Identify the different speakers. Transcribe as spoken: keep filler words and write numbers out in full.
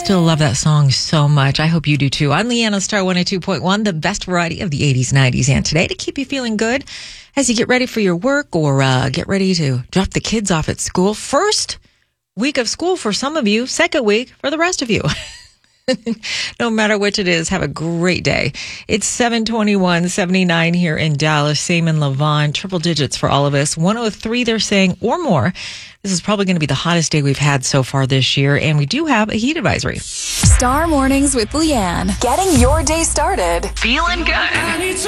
Speaker 1: still love that song so much. I hope you do too. I'm Leanna Star one oh two point one, the best variety of the eighties, nineties, and today to keep you feeling good as you get ready for your work or uh, get ready to drop the kids off at school. First week of school for some of you, second week for the rest of you. No matter which it is, have a great day. It's seven twenty-one, seventy-nine here in Dallas, same in Lavon, triple digits for all of us. one oh three, they're saying, or more. This is probably going to be the hottest day we've had so far this year, and we do have a heat advisory.
Speaker 2: Star Mornings with Leanne. Getting your day started. Feeling good.